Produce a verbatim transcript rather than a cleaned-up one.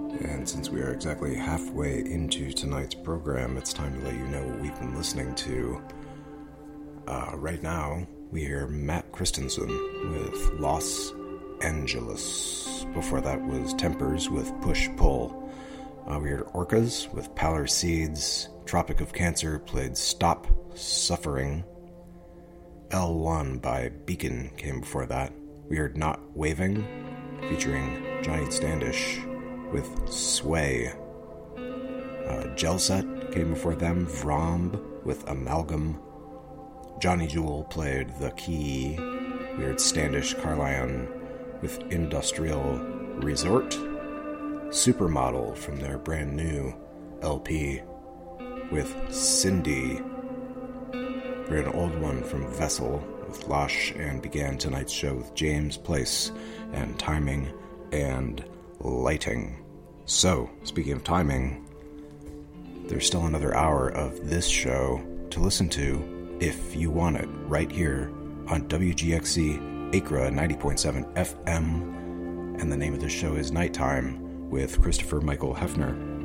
And since we are exactly halfway into tonight's program, it's time to let you know what we've been listening to. Uh, right now, we hear Matt Christensen with Los Angeles. Before that was Tempers with Push Pull. Uh, we heard Orcas with Pallor Seeds. Tropic of Cancer played Stop Suffering. L one by Beacon came before that. We heard Not Waving, featuring Johnny Standish with Sway. Uh, Gelset came before them. Vromb with Amalgam. Johnny Jewel played The Key. We heard Standish Carlion with Industrial Resort. Supermodel from their brand new L P with Cindy. We heard an old one from Vessel with Lush, and began tonight's show with James Place and Timing and Lighting. So, speaking of timing, there's still another hour of this show to listen to if you want it, right here on W G X C Acra ninety point seven F M, and the name of the show is Nighttime with Christopher Michael Hefner.